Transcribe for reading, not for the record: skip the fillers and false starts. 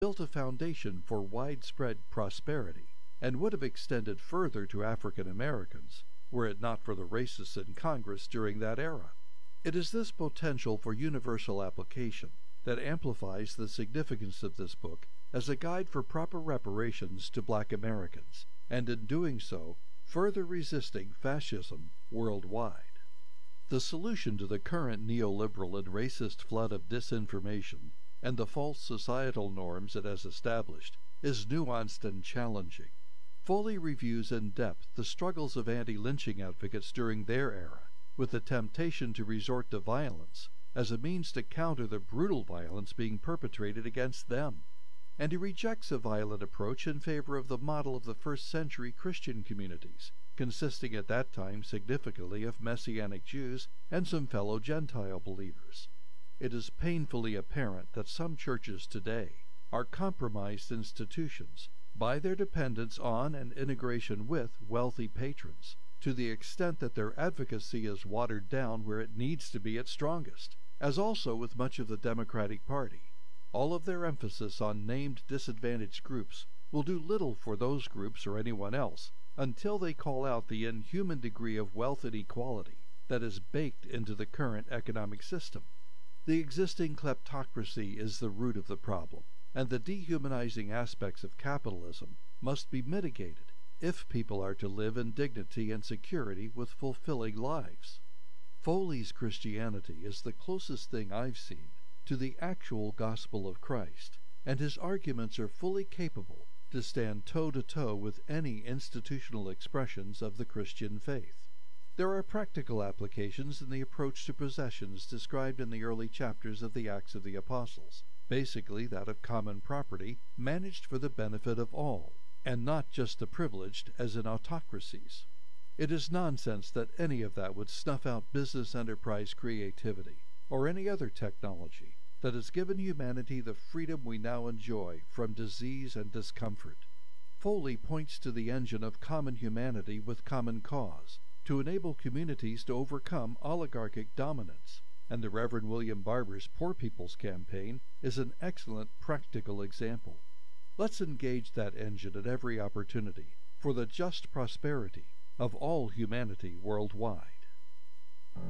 built a foundation for widespread prosperity and would have extended further to African Americans were it not for the racists in Congress during that era. It is this potential for universal application that amplifies the significance of this book as a guide for proper reparations to Black Americans, and in doing so, further resisting fascism worldwide. The solution to the current neoliberal and racist flood of disinformation and the false societal norms it has established is nuanced and challenging. Foley reviews in depth the struggles of anti-lynching advocates during their era, with the temptation to resort to violence as a means to counter the brutal violence being perpetrated against them. And he rejects a violent approach in favor of the model of the first-century Christian communities, consisting at that time significantly of Messianic Jews and some fellow Gentile believers. It is painfully apparent that some churches today are compromised institutions by their dependence on and integration with wealthy patrons, to the extent that their advocacy is watered down where it needs to be at strongest, as also with much of the Democratic Party. All of their emphasis on named disadvantaged groups will do little for those groups or anyone else until they call out the inhuman degree of wealth inequality that is baked into the current economic system. The existing kleptocracy is the root of the problem, and the dehumanizing aspects of capitalism must be mitigated if people are to live in dignity and security with fulfilling lives. Foley's Christianity is the closest thing I've seen to the actual gospel of Christ, and his arguments are fully capable to stand toe-to-toe with any institutional expressions of the Christian faith. There are practical applications in the approach to possessions described in the early chapters of the Acts of the Apostles, basically that of common property managed for the benefit of all, and not just the privileged as in autocracies. It is nonsense that any of that would snuff out business enterprise creativity, or any other technology that has given humanity the freedom we now enjoy from disease and discomfort. Foley points to the engine of common humanity with common cause to enable communities to overcome oligarchic dominance, and the Reverend William Barber's Poor People's Campaign is an excellent practical example. Let's engage that engine at every opportunity for the just prosperity of all humanity worldwide.